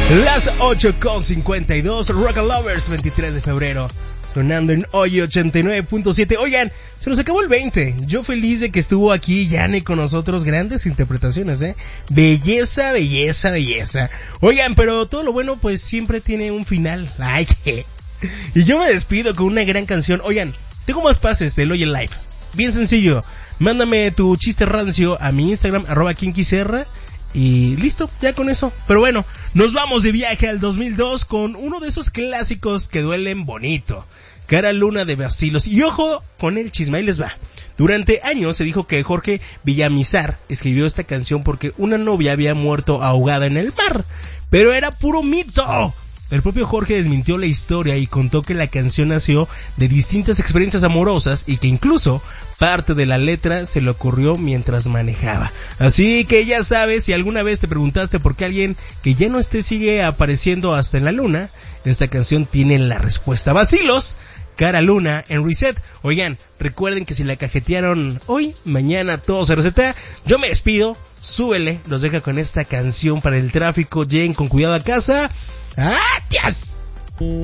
Las 8:52, Rock and Lovers, 23 de febrero, sonando en hoy 89.7. Oigan, se nos acabó el 20. Yo feliz de que estuvo aquí Yane con nosotros. Grandes interpretaciones, belleza, belleza, belleza. Oigan, pero todo lo bueno pues siempre tiene un final. Ay, que... Y yo me despido con una gran canción. Oigan, tengo más pases del Hoy en Live. Bien sencillo, mándame tu chiste rancio a mi Instagram, @KinkySerra. Y listo, ya con eso. Pero bueno, nos vamos de viaje al 2002 con uno de esos clásicos que duelen bonito. Cara Luna de Bacilos. Y ojo con el chisme, ahí les va. Durante años se dijo que Jorge Villamizar escribió esta canción porque una novia había muerto ahogada en el mar. Pero era puro mito. El propio Jorge desmintió la historia y contó que la canción nació de distintas experiencias amorosas y que incluso parte de la letra se le ocurrió mientras manejaba. Así que ya sabes, si alguna vez te preguntaste por qué alguien que ya no esté sigue apareciendo hasta en la luna, esta canción tiene la respuesta. Bacilos, Cara Luna en Reset. Oigan, recuerden que si la cajetearon hoy, mañana todo se reseta. Yo me despido, súbele, los deja con esta canción para el tráfico. Lleguen con cuidado a casa. ¡Adiós!